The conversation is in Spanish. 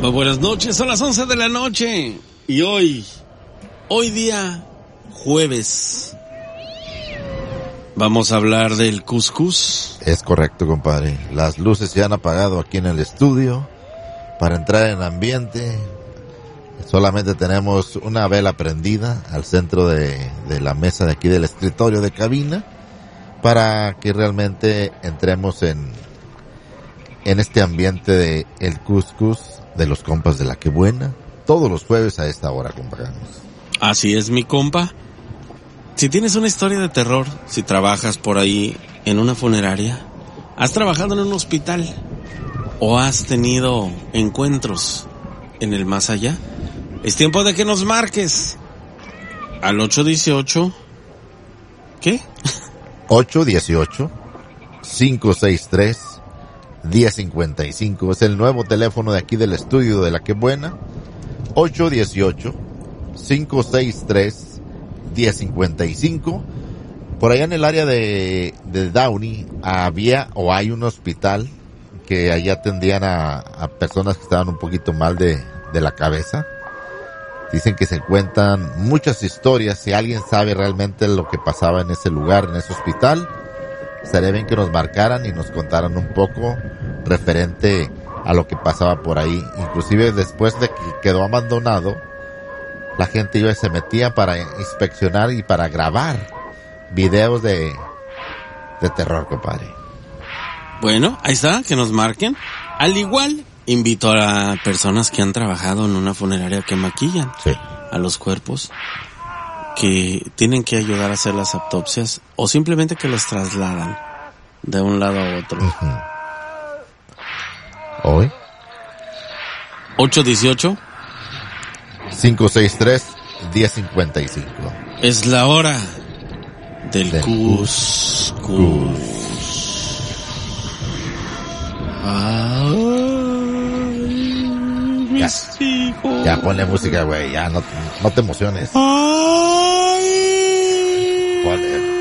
Muy buenas noches, son las 11 de la noche. Y hoy día jueves, vamos a hablar del cuscús. Es correcto, compadre. Las luces se han apagado aquí en el estudio para entrar en ambiente. Solamente tenemos una vela prendida al centro de la mesa de aquí del escritorio de cabina para que realmente entremos en este ambiente de el cuscús de los compas de La Que Buena, todos los jueves a esta hora, compadre. Así es, mi compa. Si tienes una historia de terror, si trabajas por ahí en una funeraria, has trabajado en un hospital o has tenido encuentros en el más allá, es tiempo de que nos marques al 818. ¿Qué? 818-563-1055. Es el nuevo teléfono de aquí del estudio de La Que Buena. 818-563-1055. Por allá en el área de Downey había o hay un hospital que allá atendían a personas que estaban un poquito mal de la cabeza. Dicen que se cuentan muchas historias. Si alguien sabe realmente lo que pasaba en ese lugar, en ese hospital, estaría bien que nos marcaran y nos contaran un poco referente a lo que pasaba por ahí. Inclusive después de que quedó abandonado, la gente iba y se metía para inspeccionar y para grabar videos de terror, compadre. Bueno, ahí está, que nos marquen. Al igual, invito a personas que han trabajado en una funeraria que maquillan a los cuerpos, que tienen que ayudar a hacer las autopsias o simplemente que los trasladan de un lado a otro. Hoy 818-563-1055. Es la hora del cuscús. Ya ponle música, güey, ya no te emociones. Ay. Ponle.